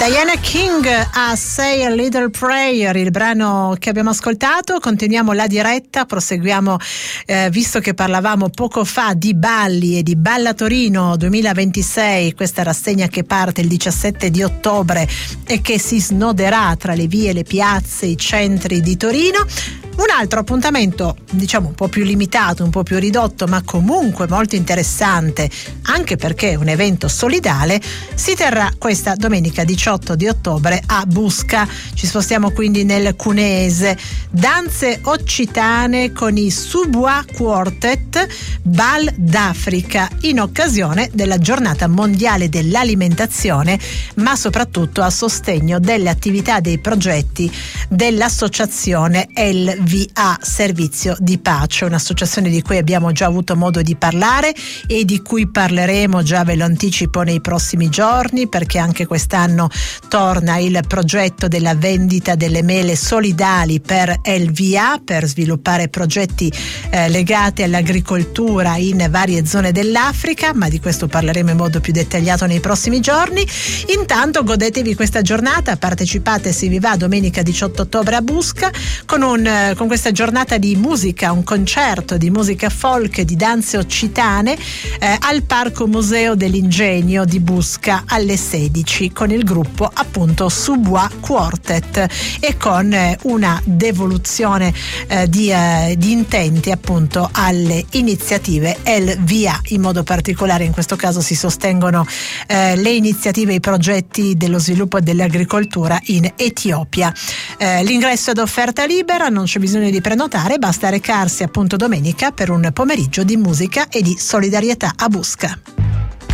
Diana King a Say a Little Prayer, il brano che abbiamo ascoltato. Continuiamo la diretta, proseguiamo, visto che parlavamo poco fa di balli e di Balla Torino 2026, questa rassegna che parte il 17 di ottobre e che si snoderà tra le vie, le piazze, i centri di Torino. Un altro appuntamento, diciamo un po' più limitato, un po' più ridotto, ma comunque molto interessante, anche perché è un evento solidale, si terrà questa domenica 18 di ottobre a Busca. Ci spostiamo quindi nel cuneese. Danze occitane con i Subwa Quartet, Bal d'Africa, in occasione della giornata mondiale dell'alimentazione, ma soprattutto a sostegno delle attività dei progetti dell'associazione LVA Servizio di Pace, un'associazione di cui abbiamo già avuto modo di parlare e di cui parleremo, già ve lo anticipo, nei prossimi giorni, perché anche quest'anno torna il progetto della vendita delle mele solidali per LVA, per sviluppare progetti legati all'agricoltura in varie zone dell'Africa, ma di questo parleremo in modo più dettagliato nei prossimi giorni. Intanto godetevi questa giornata, partecipate se vi va domenica 18 ottobre a Busca con questa giornata di musica, un concerto di musica folk e di danze occitane al Parco Museo dell'Ingegno di Busca alle 16 con il gruppo appunto Subwa Quartet e con una devoluzione di intenti appunto alle iniziative LVA. In modo particolare in questo caso si sostengono le iniziative e i progetti dello sviluppo dell'agricoltura in Etiopia. L'ingresso è ad offerta libera, non c'è bisogno di prenotare, basta recarsi appunto domenica per un pomeriggio di musica e di solidarietà a Busca.